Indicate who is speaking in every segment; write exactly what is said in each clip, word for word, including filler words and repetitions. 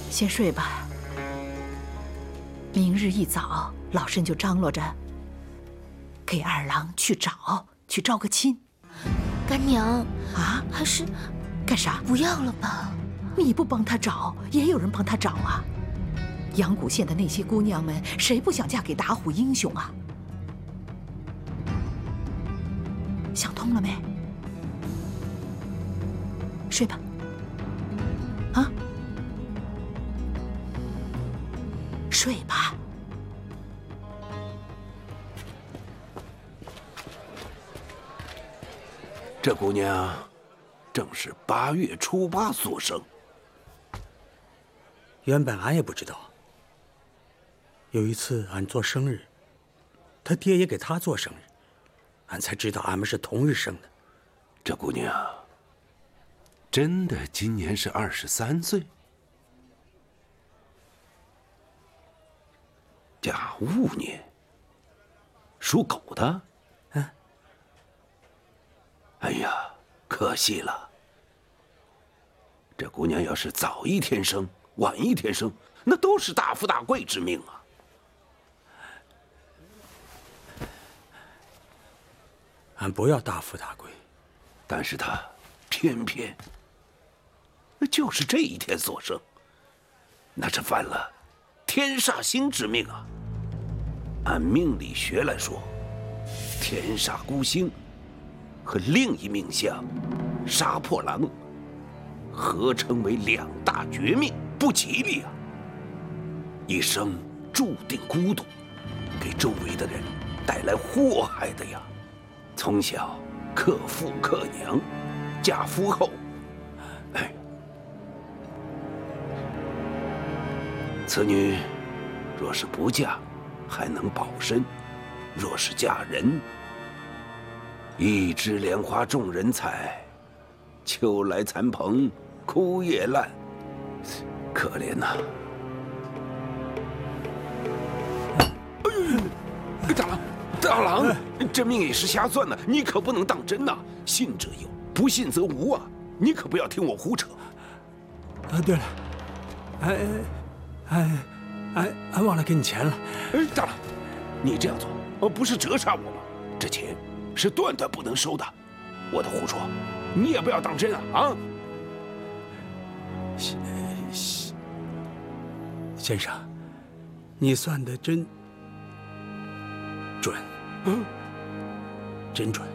Speaker 1: 先睡吧。明日一早，老身就张罗着给二郎去找，去招个亲。
Speaker 2: 干娘
Speaker 1: 啊，
Speaker 2: 还是
Speaker 1: 干啥？
Speaker 2: 不要了吧。
Speaker 1: 你不帮他找，也有人帮他找啊。阳谷县的那些姑娘们，谁不想嫁给打虎英雄啊？想通了没？睡吧。啊，睡吧。
Speaker 3: 这姑娘正是八月初八所生。
Speaker 4: 原本俺也不知道。有一次俺做生日，他爹也给他做生日，俺才知道俺们是同日生的。
Speaker 3: 这姑娘真的今年是二十三岁？甲午年，属狗的。
Speaker 4: 嗯。
Speaker 3: 哎呀，可惜了。这姑娘要是早一天生，晚一天生，那都是大富大贵之命啊。
Speaker 4: 俺不要大富大贵，
Speaker 3: 但是他偏偏就是这一天所生，那是犯了天煞星之命啊。按命理学来说，天煞孤星和另一命相杀破狼合称为两大绝命，不吉利啊。一生注定孤独，给周围的人带来祸害的呀。从小克父克娘，嫁夫后，哎，此女若是不嫁，还能保身；若是嫁人，一枝莲花众人采，秋来残蓬枯叶烂，可怜呐、啊！哎，大郎，大郎，这命也是瞎算的，你可不能当真呐！信则有，不信则无啊！你可不要听我胡扯。
Speaker 4: 啊，对了，哎哎哎，俺忘了给你钱了。
Speaker 3: 哎，大郎，你这样做，呃，不是折杀我吗？这钱是断断不能收的。我的胡说，你也不要当真啊！啊！
Speaker 4: 先生，你算的真准，
Speaker 3: 嗯，
Speaker 4: 真准。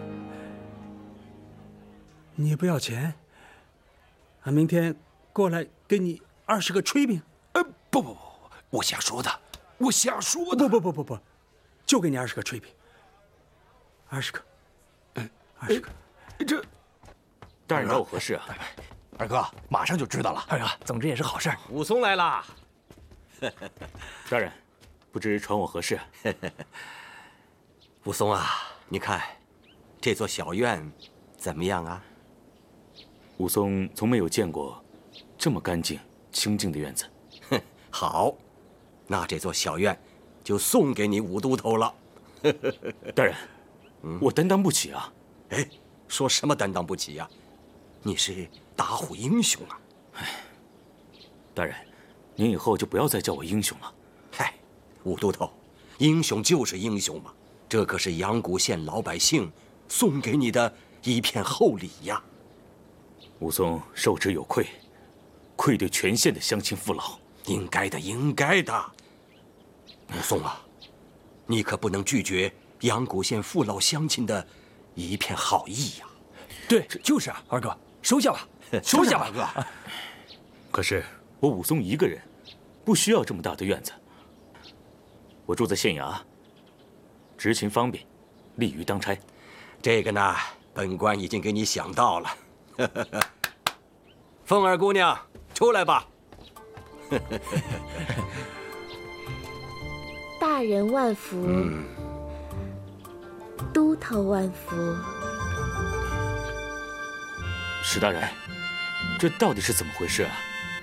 Speaker 4: 你不要钱，俺明天过来给你二十个炊饼。
Speaker 3: 呃，不不不，我瞎说的，我瞎说的。
Speaker 4: 不不不不不，就给你二十个炊饼，二十个，
Speaker 3: 嗯，
Speaker 4: 二十个。
Speaker 3: 这，
Speaker 5: 大人找我何事啊？
Speaker 6: 二哥，马上就知道了。
Speaker 5: 哎呀，总之也是好事。
Speaker 6: 武松来啦！
Speaker 5: 大人，不知传我何事？
Speaker 6: 武松啊，你看，这座小院怎么样啊？
Speaker 5: 武松从没有见过这么干净清静的院子。
Speaker 6: 哼，好，那这座小院就送给你武都头了。
Speaker 5: 大人，我担当不起啊！
Speaker 6: 哎，说什么担当不起呀？你是打虎英雄啊！
Speaker 5: 哎，大人，您以后就不要再叫我英雄了。
Speaker 6: 嗨，武都头，英雄就是英雄嘛，这可是阳谷县老百姓送给你的一片厚礼呀。
Speaker 5: 武松受之有愧，愧对全县的乡亲父老。
Speaker 6: 应该的，应该的。武松啊，你可不能拒绝阳谷县父老乡亲的一片好意呀。
Speaker 7: 对，就是啊，二哥，收下吧，收下吧，
Speaker 6: 哥。
Speaker 5: 可是我武松一个人，不需要这么大的院子。我住在县衙，执勤方便，利于当差。
Speaker 6: 这个呢，本官已经给你想到了。凤儿姑娘，出来吧。
Speaker 2: 大人万福，
Speaker 6: 嗯，
Speaker 2: 都头万福。
Speaker 5: 史大人，这到底是怎么回事啊？